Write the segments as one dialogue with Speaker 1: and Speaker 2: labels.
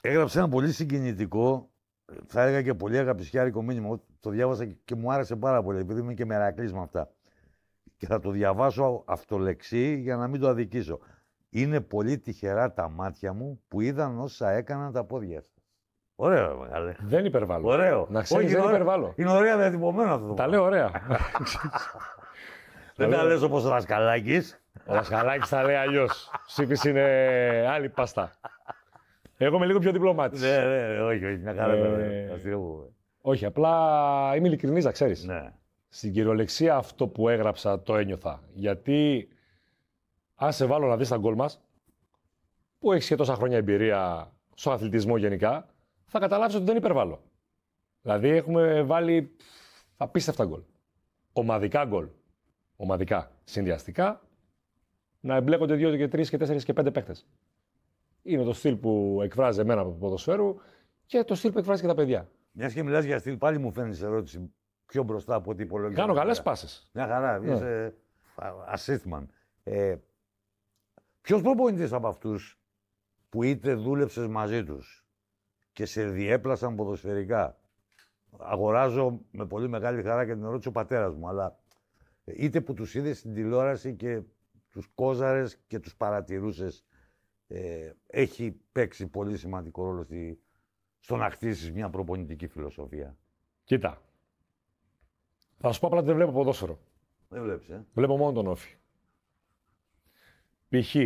Speaker 1: έγραψε ένα πολύ συγκινητικό, θα έλεγα και πολύ αγαπησιάρικο μήνυμα. Το διάβασα και μου άρεσε πάρα πολύ, επειδή είμαι και μερακλής με αυτά. Και θα το διαβάσω αυτολεξί για να μην το αδικήσω. Είναι πολύ τυχερά τα μάτια μου που είδαν όσα έκαναν τα πόδια σας. Ωραίο, μεγάλε.
Speaker 2: Δεν υπερβάλλω.
Speaker 1: Ωραίο.
Speaker 2: Να ξέρεις, δεν υπερβάλλω.
Speaker 1: Είναι ωραία διατυπωμένο αυτό.
Speaker 2: Τα λέω ωραία.
Speaker 1: Δεν τα λες όπως ο Δασκαλάκης.
Speaker 2: Ο Δασκαλάκης τα λέει αλλιώς. Σύφης είναι άλλη πάστα. Εγώ είμαι λίγο πιο διπλωμάτης.
Speaker 1: Ναι, όχι, μια χαρά.
Speaker 2: Όχι, απλά είμαι ειλικρινής, να ξέρεις.
Speaker 1: Ναι.
Speaker 2: Στην κυριολεξία αυτό που έγραψα το ένιωθα. Γιατί αν σε βάλω να δεις τα γκολ μας, που έχεις και τόσα χρόνια εμπειρία στον αθλητισμό γενικά, θα καταλάβεις ότι δεν υπερβάλλω. Δηλαδή έχουμε βάλει απίστευτα γκολ. Ομαδικά γκολ. Ομαδικά. Συνδυαστικά να εμπλέκονται 2 και 3 και 4 και 5 παίκτες. Είναι το στυλ που εκφράζει εμένα από το ποδοσφαίρου και το στυλ που εκφράζει και τα παιδιά.
Speaker 1: Μιας και μιλάς για στυλ, πάλι μου φαίνεται ερώτηση πιο μπροστά από ό,τι υπολογίζω.
Speaker 2: Κάνω καλές πάσες.
Speaker 1: Μια χαρά. Είσαι assistman. Ποιος προπονητής από αυτούς που είτε δούλεψες μαζί τους και σε διέπλασαν ποδοσφαιρικά? Αγοράζω με πολύ μεγάλη χαρά και την ερώτηση ο πατέρας μου, αλλά είτε που τους είδες στην τηλεόραση και τους κόζαρες και τους παρατηρούσες, έχει παίξει πολύ σημαντικό ρόλο στο να χτίσεις μια προπονητική φιλοσοφία.
Speaker 2: Κοίτα. Θα σου πω απλά ότι δεν βλέπω ποδόσφαιρο.
Speaker 1: Δεν βλέπεις,
Speaker 2: Βλέπω μόνο τον Όφη. Π.χ.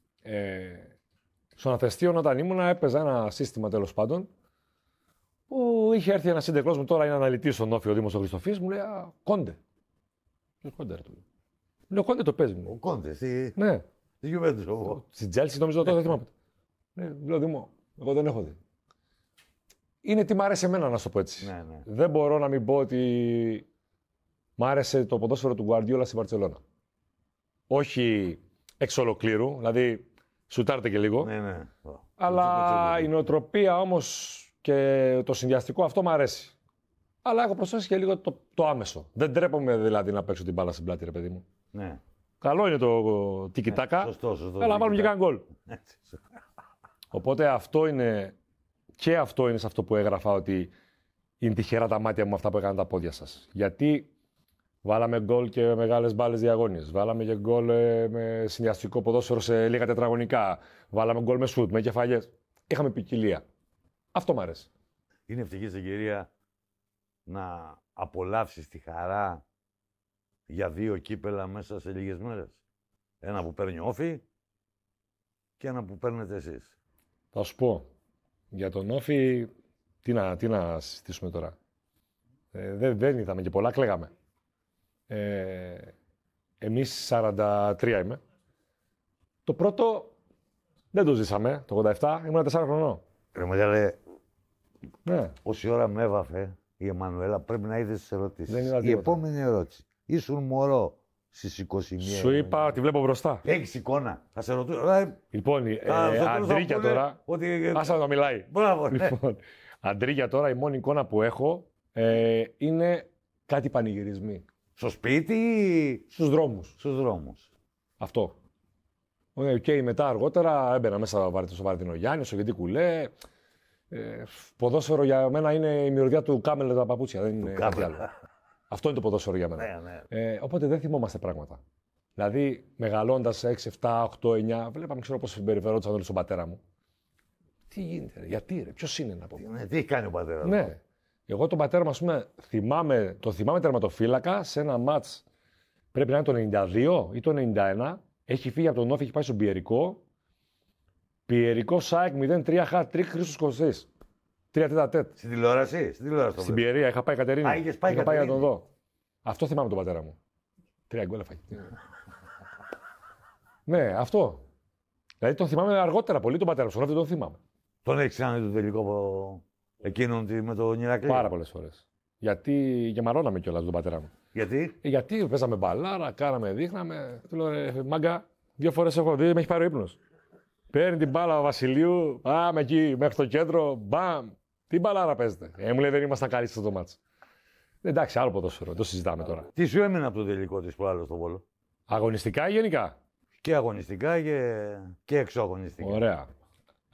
Speaker 2: Στον Αθεστίον όταν ήμουν έπαιζα ένα σύστημα τέλος πάντων που είχε έρθει ένα σύντεκλός μου, τώρα είναι αναλυτής στον Όφη ο Δήμος ο Χριστοφής, μου λέει Κόντε. Κόντε, ρε του λέω. Λέω Κόντε το παίζει μου.
Speaker 1: Ο Κόντε,
Speaker 2: ναι.
Speaker 1: Τι Γιουβέντους εγώ.
Speaker 2: Στην Τζέλσι νομίζω τώρα δεν θυμάμαι. Ναι, λέω Δήμο, εγώ δεν έχω δει. Είναι τι μ' άρεσε εμένα να σου το πω έτσι.
Speaker 1: Ναι.
Speaker 2: Δεν μπορώ να μην πω ότι μ' άρεσε το ποδόσφαιρο του Γκουαρντιόλα στη Βαρτσελώνα. Όχι εξ ολοκλήρου, δηλαδή σουτάρτε και λίγο.
Speaker 1: Ναι.
Speaker 2: Αλλά η νοοτροπία όμως και το συνδυαστικό αυτό μ' αρέσει. Αλλά έχω προσθέσει και λίγο το άμεσο. Δεν τρέπομαι δηλαδή να παίξω την μπάλα στην πλάτη, ρε παιδί μου.
Speaker 1: Ναι.
Speaker 2: Καλό είναι το τικιτάκα,
Speaker 1: σωστό,
Speaker 2: αλλά να βάλουμε και κανένα γκολ. Οπότε αυτό είναι σε αυτό που έγραφα, ότι είναι τυχερά τα μάτια μου με αυτά που έκαναν τα πόδια σας. Γιατί βάλαμε γκολ και με μεγάλες μπάλες διαγώνιες. Βάλαμε και γκολ με συνδυαστικό ποδόσφαιρο σε λίγα τετραγωνικά. Βάλαμε γκολ με σουτ, με κεφαλιές. Είχαμε ποικιλία. Αυτό μ' αρέσει.
Speaker 1: Είναι ευτυχή συγκυρία να απολαύσεις τη χαρά για 2 κύπελα μέσα σε λίγες μέρες. Ένα που παίρνει ο Όφη και ένα που παίρνετε εσείς.
Speaker 2: Θα σου πω. Για τον Όφη, τι να συζητήσουμε τώρα. Δεν είδαμε και πολλά, κλαίγαμε. Εμείς 43 είμαι. Το πρώτο δεν το ζήσαμε, το 87, ήμουν 4 χρονών.
Speaker 1: Ρε μεγάλε,
Speaker 2: ναι.
Speaker 1: Όση ώρα με έβαφε η Εμμανουέλα, πρέπει να είδες τις ερωτήσεις.
Speaker 2: Η
Speaker 1: τίποτα. Επόμενη ερώτηση. Ήσουν μωρό στις 21.
Speaker 2: Σου είπα, τη βλέπω μπροστά.
Speaker 1: Έχεις εικόνα. Θα σε ρωτήσω.
Speaker 2: Λοιπόν, Αντρίκια τώρα. Άσε να το μιλάει.
Speaker 1: Μπράβο.
Speaker 2: Λοιπόν, Αντρίκια τώρα, η μόνη εικόνα που έχω είναι κάτι πανηγυρισμοί.
Speaker 1: Στο σπίτι ή
Speaker 2: στους δρόμους.
Speaker 1: Στους δρόμους.
Speaker 2: Αυτό. Και μετά αργότερα έμπαινα μέσα στο Βαρδινογιάννη, στο Γεντή Κουλέ. Ποδόσφαιρο για μένα είναι η μυρωδιά του Κάμελ τα παπούτσια, δεν είναι κάτι άλλο. Αυτό είναι το ποδόσφαιρο για μένα.
Speaker 1: Ναι.
Speaker 2: Οπότε δεν θυμόμαστε πράγματα. Δηλαδή, μεγαλώντας 6, 7, 8, 9, βλέπαμε, ξέρω πώς συμπεριφερόντουσαν όλοι στον πατέρα μου. Τι γίνεται, ρε, γιατί, ρε, ποιος είναι να πω.
Speaker 1: Τι έχει κάνει ο πατέρας.
Speaker 2: Ναι. Εγώ τον πατέρα μου, ας πούμε, το θυμάμαι τερματοφύλακα σε ένα μάτς. Πρέπει να είναι το 92 ή το 91. Έχει φύγει από τον Όφη, έχει πάει στον Πιερικό. Πιερικό ΣΑΕΚ 0-3 hat-trick Χρήστος Κωστής. 3 τέτ.
Speaker 1: Στην τηλεόραση.
Speaker 2: Στην Πιερία, είχα πάει Κατερίνη.
Speaker 1: Είχες πάει
Speaker 2: είχα πάει να τον δω. Αυτό θυμάμαι τον πατέρα μου. 3 γκολ έφαγε. Ναι, αυτό. Δηλαδή τον θυμάμαι αργότερα πολύ τον πατέρα μου. Στον Όφη τον θυμάμαι.
Speaker 1: Τον έχεις κάνει το τελικό από εκείνον με τον Ηρακλή.
Speaker 2: Πάρα πολλές φορές. Γιατί γεμαρώναμε κιόλας τον πατέρα μου.
Speaker 1: Γιατί?
Speaker 2: Γιατί παίζαμε μπαλάρα, κάναμε, δείχναμε. Του λέω, μάγκα, 2 φορές έχω δει, με έχει πάρει ο ύπνος. Παίρνει την μπάλα ο Βασιλείου, πάμε εκεί μέχρι το κέντρο, μπαμ. Τι μπαλάρα παίζετε. Μου λέει δεν ήμασταν καλοί στο μάτς. Εντάξει, άλλο ποδόσφαιρο, το συζητάμε τώρα.
Speaker 1: Τι σου έμεινε από το τελικό της προάλλου στο Βόλο?
Speaker 2: Αγωνιστικά ή γενικά?
Speaker 1: Και αγωνιστικά και εξωαγωνιστικά.
Speaker 2: Ωραία.